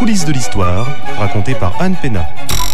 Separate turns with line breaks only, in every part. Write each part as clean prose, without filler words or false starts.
coulisses de l'histoire, racontées par Anne Pénat.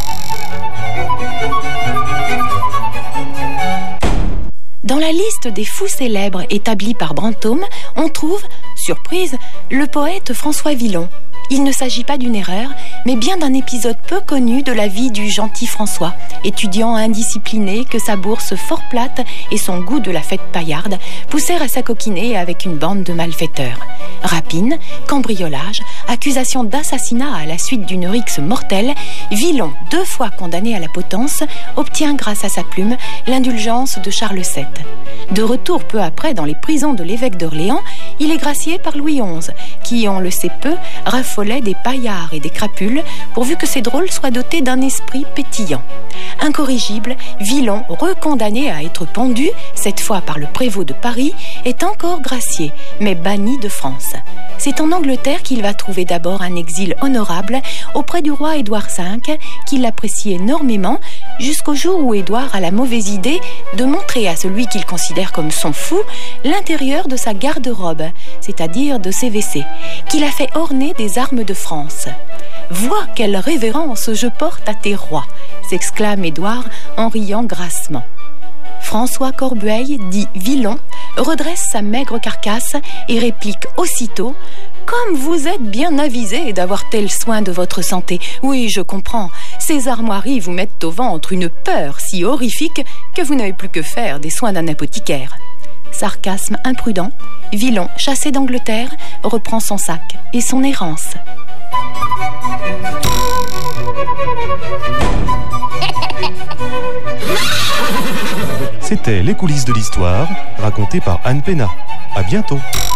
Dans la liste des fous célèbres établie par Brantôme, on trouve, surprise, le poète François Villon. Il ne s'agit pas d'une erreur, mais bien d'un épisode peu connu de la vie du gentil François, étudiant indiscipliné que sa bourse fort plate et son goût de la fête paillarde poussèrent à s'acoquiner avec une bande de malfaiteurs. Rapine, cambriolage, accusation d'assassinat à la suite d'une rixe mortelle, Villon, 2 fois condamné à la potence, obtient grâce à sa plume l'indulgence de Charles VII. De retour peu après dans les prisons de l'évêque d'Orléans, il est gracié par Louis XI, qui, on le sait peu, raffolait des paillards et des crapules, pourvu que ces drôles soient dotés d'un esprit pétillant. Incorrigible, Villon, recondamné à être pendu, cette fois par le prévôt de Paris, est encore gracié, mais banni de France. C'est en Angleterre qu'il va trouver d'abord un exil honorable auprès du roi Édouard V, qui l'apprécie énormément, jusqu'au jour où Édouard a la mauvaise idée de montrer à celui qu'il considère comme son fou l'intérieur de sa garde-robe, c'est-à-dire de ses WC, qu'il a fait orner des armes de France. « Vois quelle révérence je porte à tes rois !» s'exclame Édouard en riant grassement. François Corbueil, dit Villon, redresse sa maigre carcasse et réplique aussitôt « Comme vous êtes bien avisé d'avoir tel soin de votre santé, oui, je comprends, ces armoiries vous mettent au ventre une peur si horrifique que vous n'avez plus que faire des soins d'un apothicaire. » Sarcasme imprudent, Villon, chassé d'Angleterre, reprend son sac et son errance.
C'était Les coulisses de l'histoire, racontées par Anne Pénat. À bientôt.